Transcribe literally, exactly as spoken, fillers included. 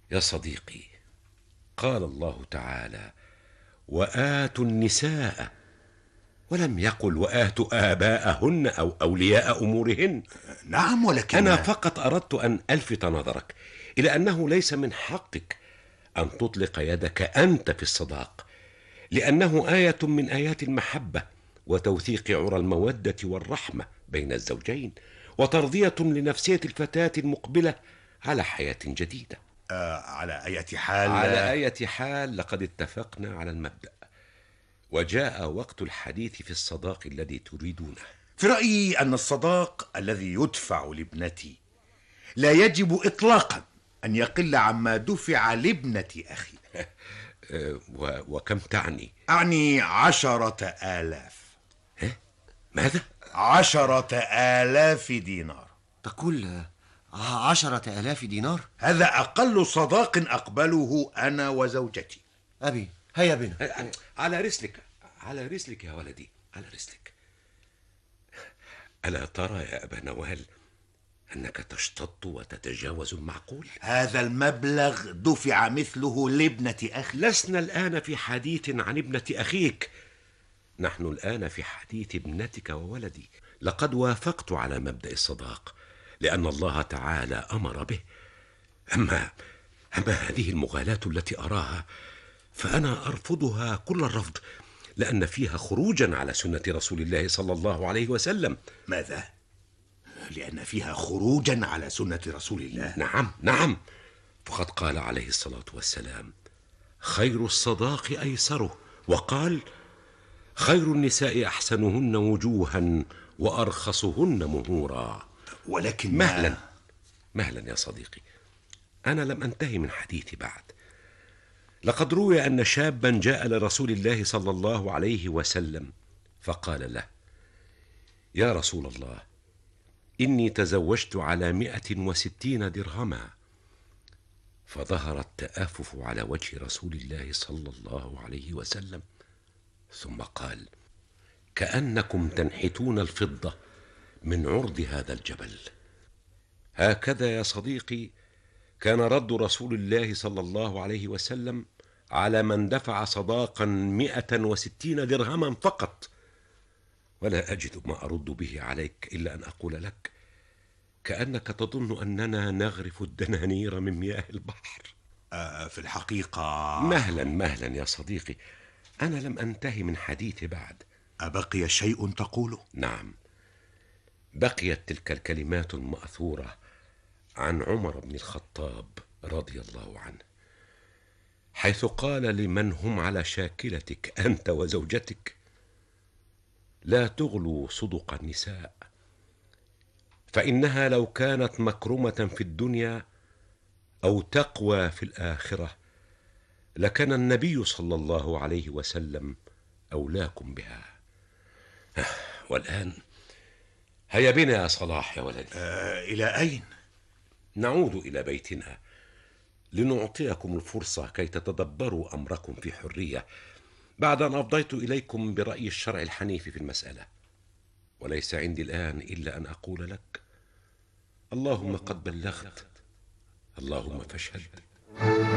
يا صديقي، قال الله تعالى: وآتوا النساء، ولم يقل وآتوا آباءهن أو أولياء أمورهن. نعم، ولكن أنا فقط أردت أن ألفت نظرك إلى أنه ليس من حقك أن تطلق يدك أنت في الصداق، لأنه آية من آيات المحبة وتوثيق عرى المودة والرحمة بين الزوجين، وترضية لنفسية الفتاة المقبلة على حياة جديدة. آه على أي حال على أي حال لقد اتفقنا على المبدأ، وجاء وقت الحديث في الصداق الذي تريدونه. في رأيي أن الصداق الذي يدفع لابنتي لا يجب إطلاقا أن يقل عما دفع لابنة أخي. وكم تعني؟ أعني عشرة آلاف. ماذا؟ عشرة آلاف دينار. تقول عشرة آلاف دينار؟ هذا أقل صداق أقبله أنا وزوجتي. أبي هيا بنا. على رسلك، على رسلك يا ولدي، على رسلك. ألا ترى يا أبا نوال أنك تشتط وتتجاوز المعقول؟ هذا المبلغ دفع مثله لابنة أخي. لسنا الآن في حديث عن ابنة أخيك، نحن الآن في حديث ابنتك وولدي. لقد وافقت على مبدأ الصداق لأن الله تعالى أمر به، أما أما هذه المغالاة التي أراها فأنا أرفضها كل الرفض، لأن فيها خروجا على سنة رسول الله صلى الله عليه وسلم. ماذا؟ لأن فيها خروجا على سنة رسول الله؟ نعم نعم، فقد قال عليه الصلاة والسلام: خير الصداق أيسره، وقال: خير النساء أحسنهن وجوها وأرخصهن مهورا. ولكن مهلا مهلا يا صديقي، أنا لم أنتهي من حديثي بعد. لقد روي أن شابا جاء لرسول الله صلى الله عليه وسلم فقال له: يا رسول الله، إني تزوجت على مئة وستين درهما. فظهر التآفف على وجه رسول الله صلى الله عليه وسلم، ثم قال: كأنكم تنحتون الفضة من عرض هذا الجبل. هكذا يا صديقي كان رد رسول الله صلى الله عليه وسلم على من دفع صداقا مئة وستين درهما فقط. ولا أجد ما أرد به عليك إلا أن أقول لك: كأنك تظن أننا نغرف الدنانير من مياه البحر. آه في الحقيقة مهلا مهلا يا صديقي، أنا لم أنتهي من حديثي بعد. أبقي شيء تقوله؟ نعم، بقيت تلك الكلمات المأثورة عن عمر بن الخطاب رضي الله عنه، حيث قال لمن هم على شاكلتك أنت وزوجتك: لا تغلوا صدق النساء، فإنها لو كانت مكرمة في الدنيا أو تقوى في الآخرة لكان النبي صلى الله عليه وسلم أولاكم بها. والآن هيا بنا يا صلاح يا ولدي. آه إلى أين؟ نعود إلى بيتنا لنعطيكم الفرصة كي تتدبروا أمركم في حرية، بعد أن أفضيت إليكم برأي الشرع الحنيف في المسألة. وليس عندي الآن إلا أن أقول لك: اللهم قد بلغت، اللهم فاشهد.